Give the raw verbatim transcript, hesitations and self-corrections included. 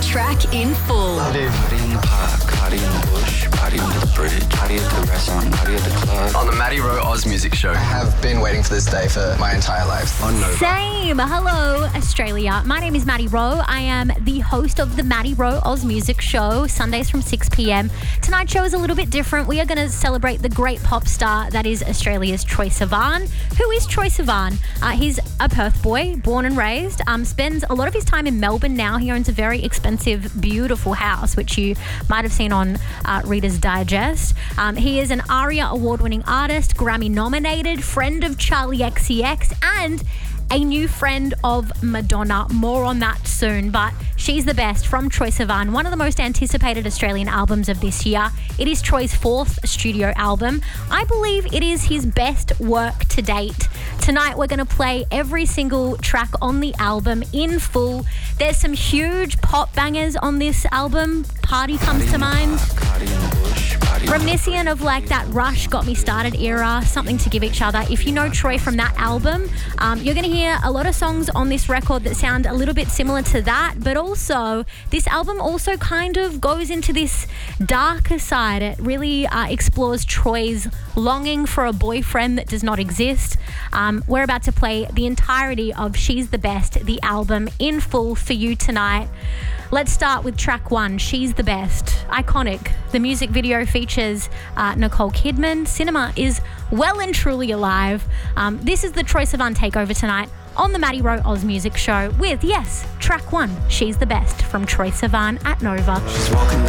track in full. Party in the park, party in the bush, party on the bridge, party at the restaurant, party at the club. On the Matty Rowe Oz Music Show. I have been waiting for this day for my entire life. On Nova. Same. Hello, Australia. My name is Matty Rowe. I am the host of the Matty Rowe Oz Music Show, Sundays from six p.m. Tonight's show is a little bit different. We are going to celebrate the great pop star that is Australia's Troye Sivan. Who is Troye Sivan? Uh, he's a Perth boy, born and raised, um, spends a lot of his time in Melbourne now. He owns a very expensive, beautiful house, which you might have seen on uh, Reader's Digest. Um, he is an ARIA award-winning artist, Grammy-nominated, friend of Charli X C X, and a new friend of Madonna. More on that soon, but She's the Best from Troye Sivan, one of the most anticipated Australian albums of this year. It is Troye's fourth studio album. I believe it is his best work to date. Tonight we're going to play every single track on the album in full. There's some huge pop bangers on this album. Party comes to mind. Reminiscent of like that Rush, Got Me Started era, Something to Give Each Other. If you know Troye from that album, um, you're going to hear a lot of songs on this record that sound a little bit similar to that, but also this album also kind of goes into this darker side. It really uh, explores Troye's longing for a boyfriend that does not exist. Um, we're about to play the entirety of She's the Best, the album, in full for you tonight. Let's start with track one, She's the Best. Iconic. The music video features uh, Nicole Kidman. Cinema is well and truly alive. Um, this is the Troye Sivan takeover tonight on the Matty Rowe Oz Music Show with, yes, track one, She's the Best from Troye Sivan at Nova. She's walking